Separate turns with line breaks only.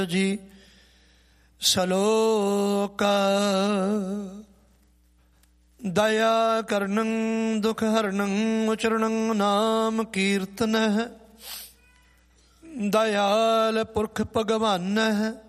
ਜੀ ਸਲੋਕ ਦਇਆ ਕਰਨੰ ਦੁਖ ਹਰਨੰ ਉਚਰਣੰ ਨਾਮ ਕੀਰਤਨਹਿ ਦਇਆਲ ਪੁਰਖ ਭਗਵਾਨਹਿ